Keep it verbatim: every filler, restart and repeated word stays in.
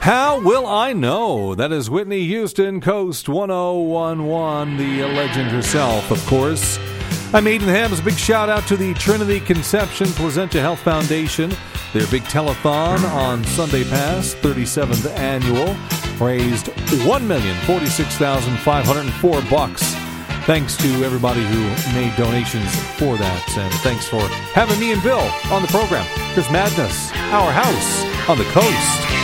How will I know? That is Whitney Houston, Coast one oh one one, the legend herself, of course. I'm Aidan Hams. A big shout out to the Trinity Conception Placentia Health Foundation. Their big telethon on Sunday past, thirty-seventh annual, raised one million forty-six thousand five hundred four bucks. Thanks to everybody who made donations for that, and thanks for having me and Bill on the program. Here's Madness, Our House on the Coast.